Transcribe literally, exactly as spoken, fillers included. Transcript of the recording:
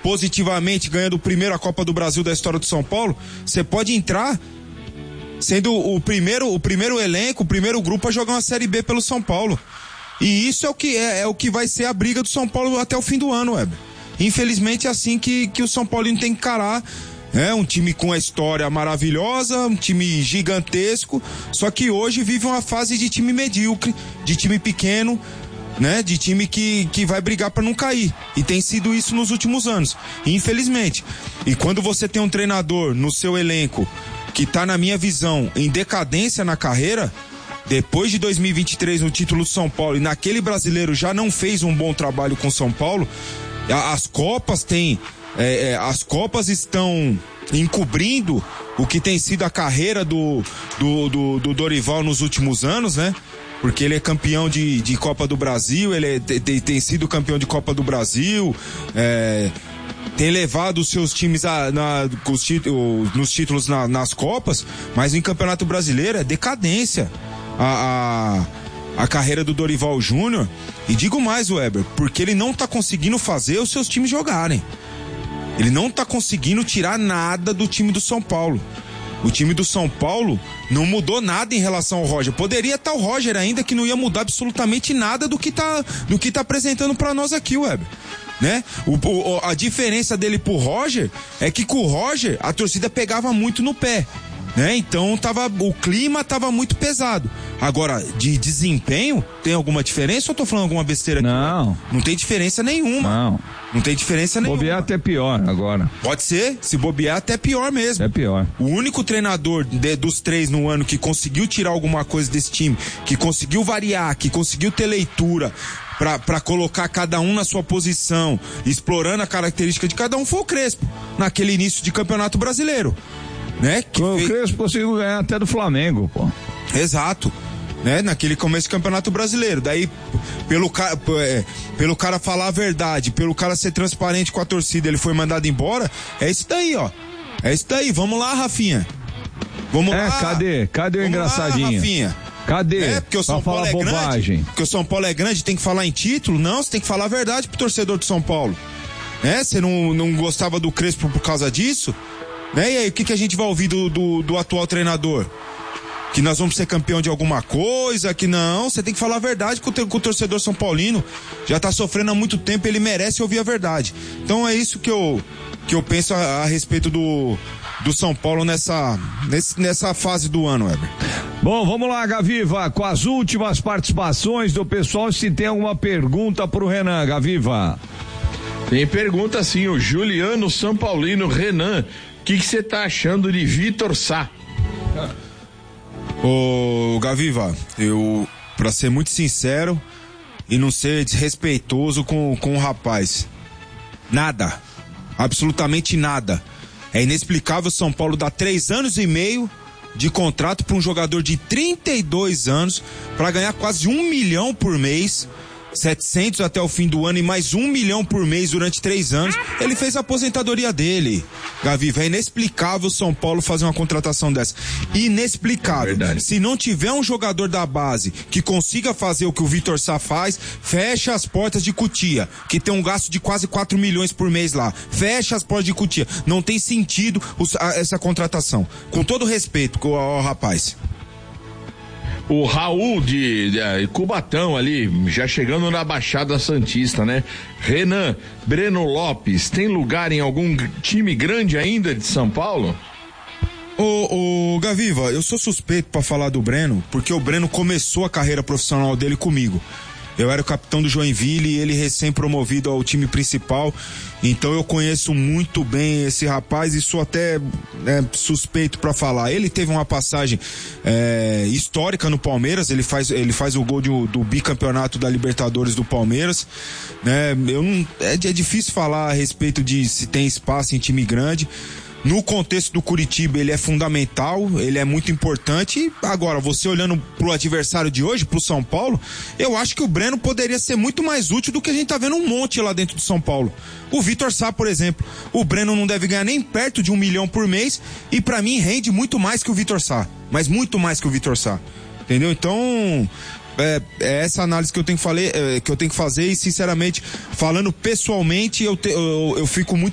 positivamente, ganhando o primeiro a Copa do Brasil da história do São Paulo, você pode entrar sendo o primeiro, o primeiro elenco, o primeiro grupo a jogar uma Série B pelo São Paulo. E isso é o que, é, é o que vai ser a briga do São Paulo até o fim do ano, Weber. Infelizmente é assim que, que o São Paulino tem que encarar. É um time com a história maravilhosa, um time gigantesco, só que hoje vive uma fase de time medíocre, de time pequeno, né? De time que, que vai brigar para não cair. E tem sido isso nos últimos anos, infelizmente. E quando você tem um treinador no seu elenco que tá, na minha visão, em decadência na carreira, depois de dois mil e vinte e três no título do São Paulo, e naquele brasileiro já não fez um bom trabalho com São Paulo, as Copas têm... É, é, as Copas estão encobrindo o que tem sido a carreira do, do, do, do Dorival nos últimos anos, né? Porque ele é campeão de, de Copa do Brasil, ele é, tem, tem sido campeão de Copa do Brasil, é, tem levado os seus times a, na, os títulos, nos títulos na, nas Copas, mas em Campeonato Brasileiro é decadência a, a, a carreira do Dorival Júnior. E digo mais, Weber, porque ele não tá conseguindo fazer os seus times jogarem. Ele não tá conseguindo tirar nada do time do São Paulo. O time do São Paulo não mudou nada em relação ao Roger. Poderia estar o Roger ainda, que não ia mudar absolutamente nada do que tá, do que tá apresentando pra nós aqui, Weber. Né? O, o, a diferença dele pro Roger é que com o Roger a torcida pegava muito no pé. Né? Então tava, o clima tava muito pesado. Agora, de desempenho, tem alguma diferença ou eu tô falando alguma besteira aqui? Não. Não tem diferença nenhuma. Não. Não tem diferença nenhuma. Bobear até pior agora. Pode ser, se bobear até pior mesmo. É pior. O único treinador de, dos três no ano que conseguiu tirar alguma coisa desse time, que conseguiu variar, que conseguiu ter leitura pra, pra colocar cada um na sua posição, explorando a característica de cada um, foi o Crespo, naquele início de Campeonato Brasileiro. Né? Que o fez... Crespo conseguiu ganhar até do Flamengo, pô. Exato. Né? Naquele começo do Campeonato Brasileiro. Daí, pelo cara, pelo cara falar a verdade, pelo cara ser transparente com a torcida, ele foi mandado embora. É isso daí, ó. É isso daí. Vamos lá, Rafinha. Vamos é, lá. Cadê? Cadê o Vamos engraçadinho? Lá, Rafinha. Cadê? É, porque o São Paulo é bobagem. grande. Porque o São Paulo é grande, tem que falar em título. Não, você tem que falar a verdade pro torcedor do São Paulo. É, você não, não gostava do Crespo por causa disso? Né? E aí, o que, que a gente vai ouvir do, do, do atual treinador? Que nós vamos ser campeão de alguma coisa, que não, você tem que falar a verdade com o, com o torcedor São Paulino. Já tá sofrendo há muito tempo, ele merece ouvir a verdade. Então é isso que eu, que eu penso a, a respeito do, do São Paulo nessa, nesse, nessa fase do ano, Weber. Bom, vamos lá, Gaviva, com as últimas participações do pessoal, se tem alguma pergunta pro Renan, Gaviva. Tem pergunta sim, o Juliano São Paulino. Renan, o que você tá achando de Vitor Sá? Ô, Gaviva, eu, pra ser muito sincero e não ser desrespeitoso com, com o rapaz, nada, absolutamente nada. É inexplicável São Paulo dar três anos e meio de contrato para um jogador de trinta e dois anos para ganhar quase um milhão por mês, setecentos até o fim do ano e mais um milhão por mês durante três anos. Ele fez a aposentadoria dele, Gaviva. É inexplicável São Paulo fazer uma contratação dessa. Inexplicável. Verdade. Se não tiver um jogador da base que consiga fazer o que o Vitor Sá faz, fecha as portas de Cotia, que tem um gasto de quase quatro milhões por mês lá. Fecha as portas de Cotia. Não tem sentido os, a, essa contratação. Com todo respeito ao, ao rapaz. O Raul de, de Cubatão ali, já chegando na Baixada Santista, né? Renan, Breno Lopes, tem lugar em algum time grande ainda de São Paulo? Ô, ô Gaviva, eu sou suspeito pra falar do Breno, porque o Breno começou a carreira profissional dele comigo. Eu era o capitão do Joinville e ele recém-promovido ao time principal, então eu conheço muito bem esse rapaz e sou até é, suspeito pra falar. Ele teve uma passagem é, histórica no Palmeiras, ele faz, ele faz o gol de, do bicampeonato da Libertadores do Palmeiras, né? Eu não, é, é difícil falar a respeito de se tem espaço em time grande. No contexto do Curitiba, ele é fundamental, ele é muito importante. E agora, você olhando pro adversário de hoje, pro São Paulo, eu acho que o Breno poderia ser muito mais útil do que a gente tá vendo um monte lá dentro do São Paulo. O Vitor Sá, por exemplo, o Breno não deve ganhar nem perto de um milhão por mês e pra mim rende muito mais que o Vitor Sá, mas muito mais que o Vitor Sá, entendeu? Então... É, é essa análise que eu tenho que, falei, é, que eu tenho que fazer e sinceramente, falando pessoalmente, eu, te, eu, eu fico muito